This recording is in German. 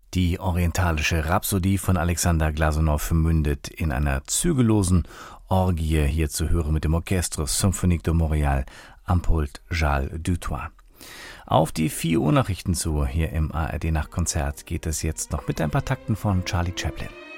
Die orientalische Rhapsodie von Alexander Glasunow mündet in einer zügellosen Orgie, hier zu hören mit dem Orchestre Symphonique de Montréal am Pult Charles Dutoit. Auf die 4 Uhr Nachrichten zu, hier im ARD Nachtkonzert geht es jetzt noch mit ein paar Takten von Charlie Chaplin.